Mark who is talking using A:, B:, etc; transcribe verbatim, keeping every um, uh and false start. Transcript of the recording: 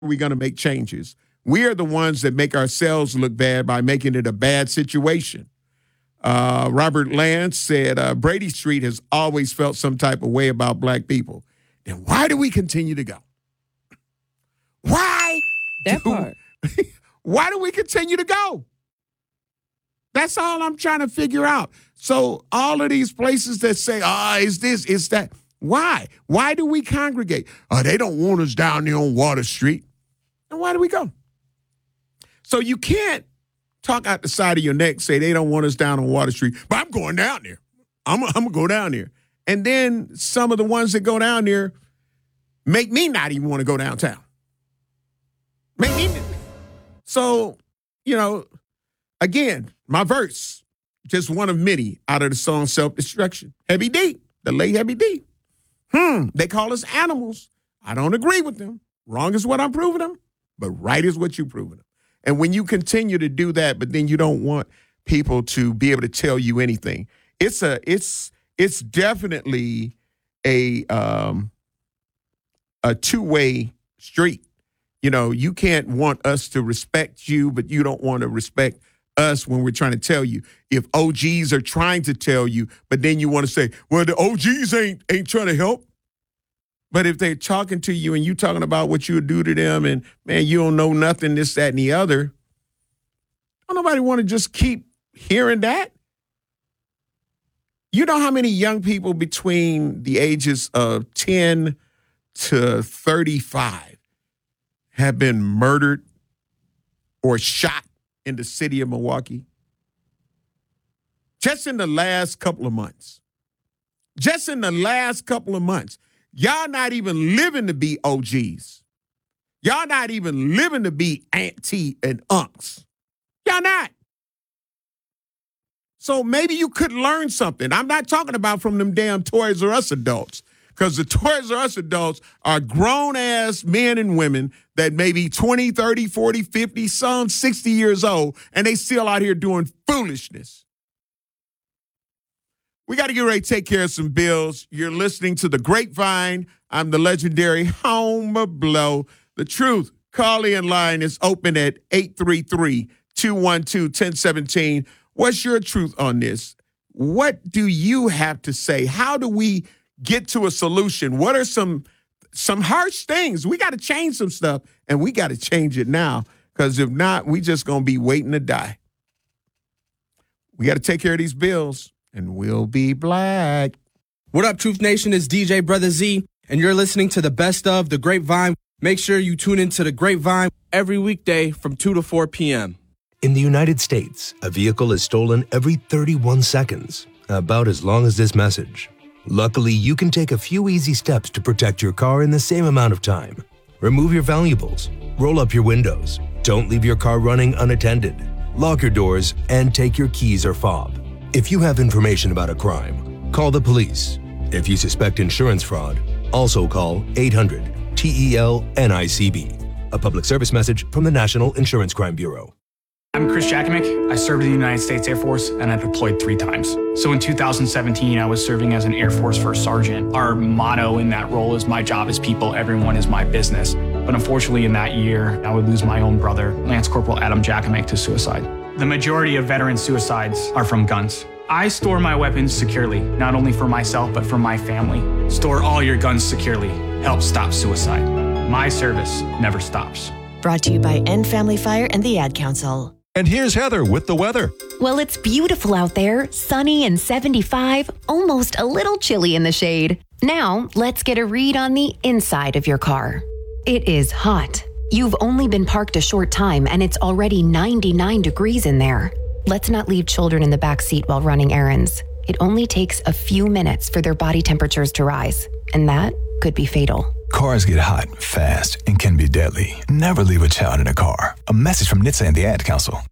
A: we going to make changes. We are the ones that make ourselves look bad by making it a bad situation. Uh, Robert Lance said, uh, Brady Street has always felt some type of way about black people. Then why do we continue to go? Why?
B: That
A: do,
B: part.
A: Why do we continue to go? That's all I'm trying to figure out. So all of these places that say, ah, oh, is this, is that. Why? Why do we congregate? Oh, they don't want us down there on Water Street. And why do we go? So you can't talk out the side of your neck, say they don't want us down on Water Street, but I'm going down there. I'm, I'm going to go down there. And then some of the ones that go down there make me not even want to go downtown. Make me. So, you know, again, my verse, just one of many out of the song Self-Destruction. Heavy D, the late Heavy D. Hmm, they call us animals. I don't agree with them. Wrong is what I'm proving them, but right is what you're proving them. And when you continue to do that, but then you don't want people to be able to tell you anything, it's a it's it's definitely a um, a two-way street. You know, you can't want us to respect you, but you don't want to respect us when we're trying to tell you. If O Gs are trying to tell you, but then you want to say, well, the O Gs ain't ain't trying to help. But if they're talking to you and you talking about what you would do to them and, man, you don't know nothing, this, that, and the other, don't nobody want to just keep hearing that? You know how many young people between the ages of ten to thirty-five have been murdered or shot in the city of Milwaukee? Just in the last couple of months. Just in the last couple of months. Y'all not even living to be O Gs. Y'all not even living to be auntie and unks. Y'all not. So maybe you could learn something. I'm not talking about from them damn Toys R Us adults, because the Toys R Us adults are grown-ass men and women that may be twenty, thirty, forty, fifty, some sixty years old, and they still out here doing foolishness. We got to get ready to take care of some bills. You're listening to The Grapevine. I'm the legendary Homer Blow. The Truth call-in line is open at eight three three, two one two, one zero one seven. What's your truth on this? What do you have to say? How do we get to a solution? What are some some harsh things? We got to change some stuff, and we got to change it now, because if not, we just going to be waiting to die. We got to take care of these bills, and we'll be black.
C: What up, Truth Nation? It's D J Brother Z, and you're listening to the best of The Grapevine. Make sure you tune into The Grapevine every weekday from two to four p.m.
D: In the United States, a vehicle is stolen every thirty-one seconds, about as long as this message. Luckily, you can take a few easy steps to protect your car in the same amount of time. Remove your valuables, roll up your windows, don't leave your car running unattended, lock your doors, and take your keys or fob. If you have information about a crime, call the police. If you suspect insurance fraud, also call eight hundred T E L N I C B. A public service message from the National Insurance Crime Bureau.
E: I'm Chris Jakomick. I served in the United States Air Force, and I deployed three times. So in two thousand seventeen, I was serving as an Air Force First Sergeant. Our motto in that role is, my job is people, everyone is my business. But unfortunately in that year, I would lose my own brother, Lance Corporal Adam Jakomick, to suicide. The majority of veteran suicides are from guns. I store my weapons securely, not only for myself, but for my family. Store all your guns securely. Help stop suicide. My service never stops.
F: Brought to you by End Family Fire and the Ad Council.
G: And here's Heather with the weather.
H: Well, it's beautiful out there, sunny and seventy-five, almost a little chilly in the shade. Now, let's get a read on the inside of your car. It is hot. You've only been parked a short time and it's already ninety-nine degrees in there. Let's not leave children in the back seat while running errands. It only takes a few minutes for their body temperatures to rise, and that could be fatal.
G: Cars get hot, fast, and can be deadly. Never leave a child in a car. A message from N H T S A and the Ad Council.